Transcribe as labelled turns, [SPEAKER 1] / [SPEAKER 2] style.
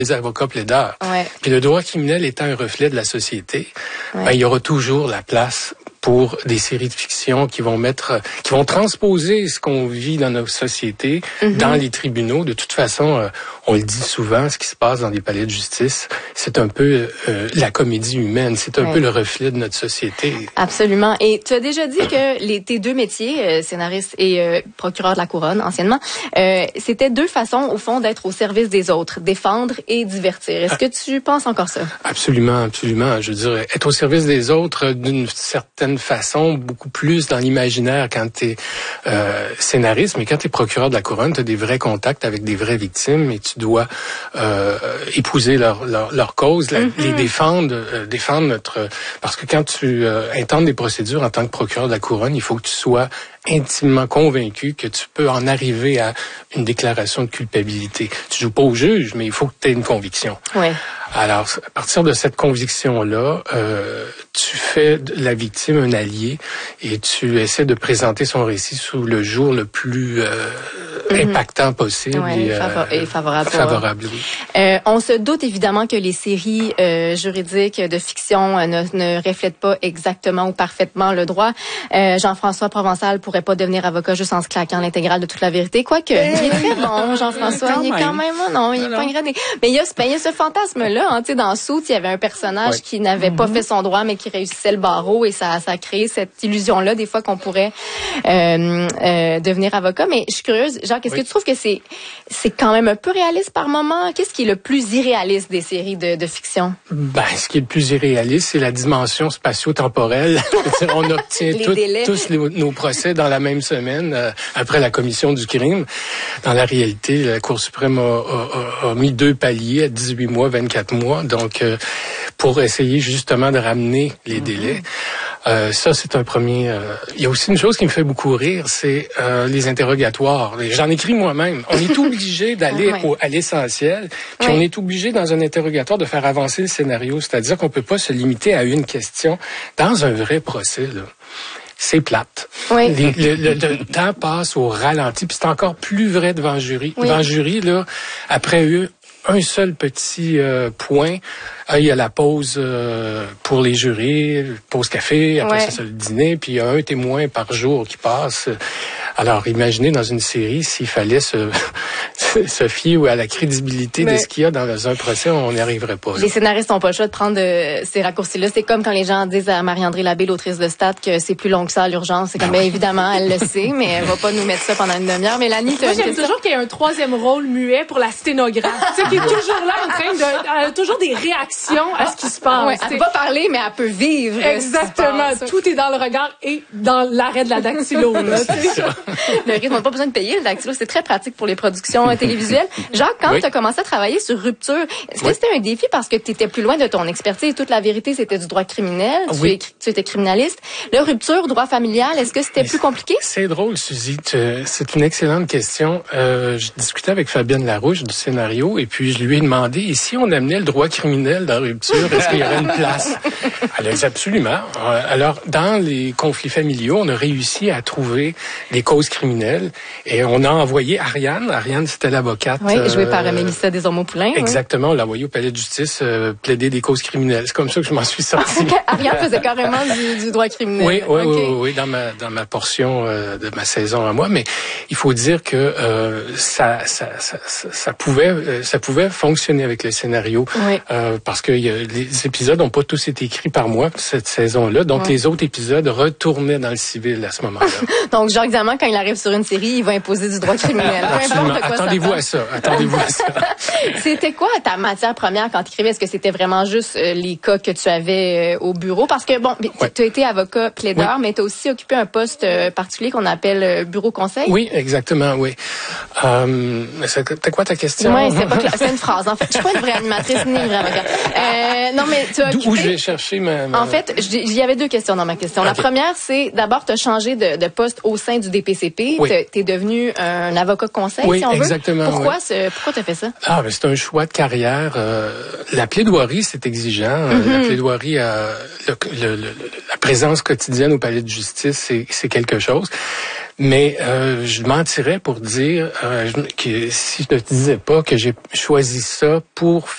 [SPEAKER 1] les avocats plaideurs.
[SPEAKER 2] Ouais.
[SPEAKER 1] Puis le droit criminel étant un reflet de la société,
[SPEAKER 2] Ouais.
[SPEAKER 1] ben, il y aura toujours la place pour des séries de fiction qui vont transposer ce qu'on vit dans nos sociétés, dans les tribunaux. De toute façon, on le dit souvent, ce qui se passe dans des palais de justice, c'est un peu la comédie humaine, c'est un peu le reflet de notre société.
[SPEAKER 2] Absolument. Et tu as déjà dit que tes deux métiers, scénariste et procureur de la couronne, anciennement, c'était deux façons, au fond, d'être au service des autres, défendre et divertir. Est-ce que tu penses encore ça?
[SPEAKER 1] Absolument, absolument. Je veux dire, être au service des autres d'une certaine façon, beaucoup plus dans l'imaginaire quand tu es scénariste, mais quand tu es procureur de la couronne, tu as des vrais contacts avec des vraies victimes et tu dois épouser leur cause, les défendre notre... Parce que quand tu intentes des procédures en tant que procureur de la couronne, il faut que tu sois intimement convaincu que tu peux en arriver à une déclaration de culpabilité. Tu joues pas au juge, mais il faut que tu aies une conviction.
[SPEAKER 2] Ouais.
[SPEAKER 1] Alors, à partir de cette conviction-là, tu fais de la victime un allié et tu essaies de présenter son récit sous le jour le plus impactant possible
[SPEAKER 2] et favorable.
[SPEAKER 1] Favorable, oui.
[SPEAKER 2] On se doute évidemment que les séries juridiques de fiction ne reflètent pas exactement ou parfaitement le droit. Jean-François Provençal pourrait pas devenir avocat juste en se claquant l'intégrale de toute la vérité. Quoique, il est très bon, Jean-François. Il est quand même... Non, il est pas ingrédient. Mais il y a ce fantasme-là. Hein, tu sais, dans Suits, il y avait un personnage qui n'avait pas fait son droit, mais qui réussissait le barreau, et ça a créé cette illusion-là, des fois, qu'on pourrait devenir avocat. Mais je suis curieuse, Jacques, est-ce que tu trouves que c'est quand même un peu réaliste par moment? Qu'est-ce qui est le plus irréaliste des séries de fiction?
[SPEAKER 1] Ben, ce qui est le plus irréaliste, c'est la dimension spatio-temporelle. On obtient tous nos procès dans la même semaine, après la commission du crime. Dans la réalité, la Cour suprême a mis 2 paliers à 18 mois, 24 mois, donc pour essayer justement de ramener les délais. Ça, c'est un premier... Il y a aussi une chose qui me fait beaucoup rire, c'est les interrogatoires. J'en écris moi-même. On est obligé d'aller à l'essentiel, puis on est obligé dans un interrogatoire de faire avancer le scénario. C'est-à-dire qu'on peut pas se limiter à une question. Dans un vrai procès, là, c'est plate.
[SPEAKER 2] Oui.
[SPEAKER 1] Le temps passe au ralenti, puis c'est encore plus vrai devant le jury. Devant le jury, là, après un seul petit point, il y a la pause pour les jurés, pause café, après ça c'est le dîner, puis il y a un témoin par jour qui passe. Alors, imaginez dans une série, s'il fallait se fier à la crédibilité de ce qu'il y a dans un procès, on n'y arriverait pas.
[SPEAKER 2] Les scénaristes n'ont pas le choix de prendre ces raccourcis-là. C'est comme quand les gens disent à Marie-André Labbé, l'autrice de Stat, que c'est plus long que ça à l'urgence. C'est comme, évidemment, elle le sait, mais elle va pas nous mettre ça pendant une demi-heure. Mélanie,
[SPEAKER 3] moi, j'aime toujours qu'il y ait un troisième rôle muet pour la sténographe. Tu sais, qui est toujours là en train elle a toujours des réactions à ce qui se passe.
[SPEAKER 2] Ouais, elle peut pas parler, mais elle peut vivre.
[SPEAKER 3] Exactement. Tout est dans le regard et dans l'arrêt de la dactylo. Là,
[SPEAKER 2] le rythme, on n'a pas besoin de payer le dactylo. C'est très pratique pour les productions télévisuelles. Jacques, quand tu as commencé à travailler sur Rupture, est-ce que c'était un défi parce que tu étais plus loin de ton expertise? Toute la vérité, c'était du droit criminel. Tu étais criminaliste. Le Rupture, droit familial, est-ce que c'était plus compliqué?
[SPEAKER 1] C'est drôle, Suzy. C'est une excellente question. Je discutais avec Fabienne Larouche du scénario et puis je lui ai demandé, et si on amenait le droit criminel dans Rupture, est-ce qu'il y aurait une place? Elle a dit absolument. Alors, dans les conflits familiaux, on a réussi à trouver des causes criminelles et on a envoyé Ariane. Ariane, c'était l'avocate.
[SPEAKER 2] Oui, jouée par Mélissa Desormeaux-Poulain.
[SPEAKER 1] Exactement, on l'a envoyée au palais de justice plaider des causes criminelles. C'est comme ça que je m'en suis sorti.
[SPEAKER 2] Ariane faisait carrément du droit criminel.
[SPEAKER 1] Oui, dans ma portion de ma saison à moi. Mais il faut dire que ça pouvait fonctionner avec le scénario. Parce que les épisodes n'ont pas tous été écrits par moi cette saison-là. Donc, les autres épisodes retournaient dans le civil à ce moment-là.
[SPEAKER 2] Donc, Jacques Diamant, quand il arrive sur une série, il va imposer du droit criminel.
[SPEAKER 1] Absolument. Attendez-vous à ça.
[SPEAKER 2] C'était quoi ta matière première quand tu écrivais? Est-ce que c'était vraiment juste les cas que tu avais au bureau? Parce que, bon, tu as été avocat plaideur, mais tu as aussi occupé un poste particulier qu'on appelle bureau conseil.
[SPEAKER 1] Oui, exactement, oui. C'était quoi ta question?
[SPEAKER 2] Oui, c'est une phrase. En fait, je suis pas une vraie animatrice ni une vraie avocate. Non, mais tu as occupé...
[SPEAKER 1] Où je vais chercher ma...
[SPEAKER 2] En fait, il y avait 2 questions dans ma question. La première, c'est d'abord, tu as changé de poste au sein du DPCP. Tu es devenu un avocat conseil, si on veut.
[SPEAKER 1] Exactement.
[SPEAKER 2] Pourquoi tu as fait ça?
[SPEAKER 1] C'est un choix de carrière. La plaidoirie, c'est exigeant. La plaidoirie, la présence quotidienne au palais de justice, c'est quelque chose. Mais je mentirais pour dire que si je ne te disais pas que j'ai choisi ça pour